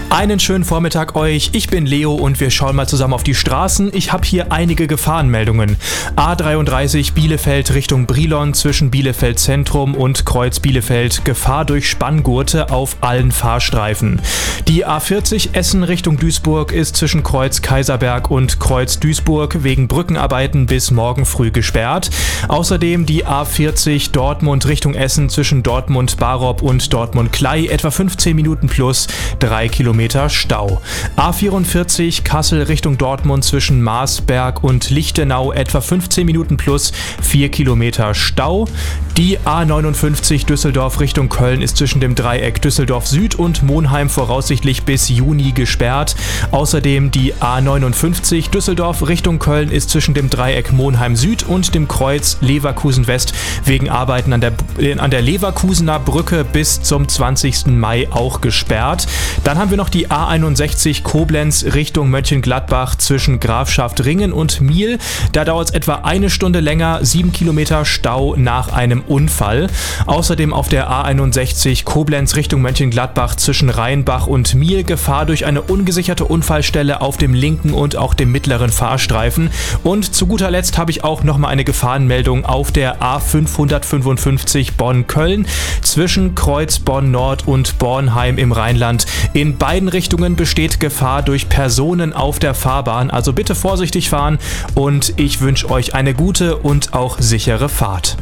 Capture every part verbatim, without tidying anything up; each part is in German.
Einen schönen Vormittag euch, ich bin Leo und wir schauen mal zusammen auf die Straßen. Ich habe hier einige Gefahrenmeldungen. A dreiunddreißig Bielefeld Richtung Brilon zwischen Bielefeld Zentrum und Kreuz Bielefeld. Gefahr durch Spanngurte auf allen Fahrstreifen. Die A vierzig Essen Richtung Duisburg ist zwischen Kreuz Kaiserberg und Kreuz Duisburg wegen Brückenarbeiten bis morgen früh gesperrt. Außerdem die A vierzig Dortmund Richtung Essen zwischen Dortmund Barop und Dortmund Klei etwa fünfzehn Minuten plus drei Kilometer Stau. A vierundvierzig Kassel Richtung Dortmund zwischen Marsberg und Lichtenau etwa fünfzehn Minuten plus vier Kilometer Stau. Die A neunundfünfzig Düsseldorf Richtung Köln ist zwischen dem Dreieck Düsseldorf Süd und Monheim voraussichtlich bis Juni gesperrt. Außerdem die A neunundfünfzig Düsseldorf Richtung Köln ist zwischen dem Dreieck Monheim Süd und dem Kreuz Leverkusen West wegen Arbeiten an der, an der Leverkusener Brücke bis zum zwanzigsten Mai auch gesperrt. Dann haben wir noch die A einundsechzig Koblenz Richtung Mönchengladbach zwischen Grafschaft-Ringen und Miel. Da dauert es etwa eine Stunde länger, sieben Kilometer Stau nach einem Unfall. Außerdem auf der A einundsechzig Koblenz Richtung Mönchengladbach zwischen Rheinbach und Miel Gefahr durch eine ungesicherte Unfallstelle auf dem linken und auch dem mittleren Fahrstreifen. Und zu guter Letzt habe ich auch nochmal eine Gefahrenmeldung auf der A fünfhundertfünfundfünfzig Bonn-Köln zwischen Kreuz Bonn-Nord und Bornheim im Rheinland. In beiden Richtungen besteht Gefahr durch Personen auf der Fahrbahn, also bitte vorsichtig fahren und ich wünsche euch eine gute und auch sichere Fahrt.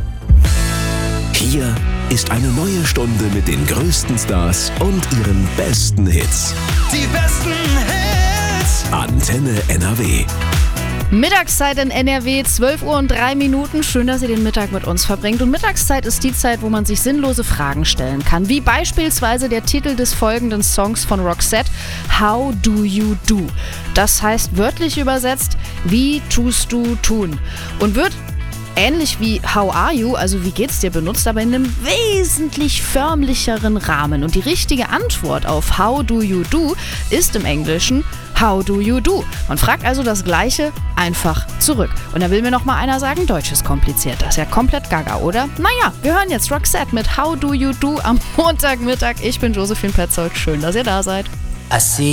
Hier ist eine neue Stunde mit den größten Stars und ihren besten Hits. Die besten Hits! Antenne N R W. Mittagszeit in N R W, zwölf Uhr und drei Minuten. Schön, dass ihr den Mittag mit uns verbringt. Und Mittagszeit ist die Zeit, wo man sich sinnlose Fragen stellen kann. Wie beispielsweise der Titel des folgenden Songs von Roxette, How Do You Do? Das heißt wörtlich übersetzt, wie tust du tun? Und wird ähnlich wie How are you, also wie geht's dir, benutzt, aber in einem wesentlich förmlicheren Rahmen. Und die richtige Antwort auf How do you do ist im Englischen How do you do? Man fragt also das Gleiche einfach zurück. Und da will mir noch mal einer sagen, Deutsch ist kompliziert. Das ist ja komplett gaga, oder? Naja, wir hören jetzt Roxette mit How do you do am Montagmittag. Ich bin Josephine Petzold. Schön, dass ihr da seid. I see